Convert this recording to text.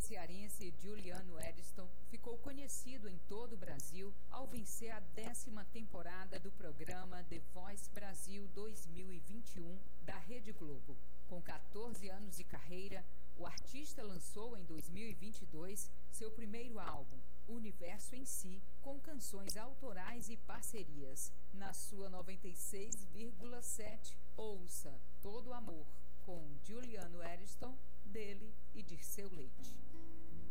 cearense Juliano Edson ficou conhecido em todo o Brasil ao vencer a 10ª temporada do programa The Voice Brasil 2021 da Rede Globo. Com 14 anos de carreira, o artista lançou em 2022 seu primeiro álbum, Universo em Si, com canções autorais e parcerias. Na sua 96,7, ouça Todo Amor, com Juliano Edson, dele e Dirceu Leite.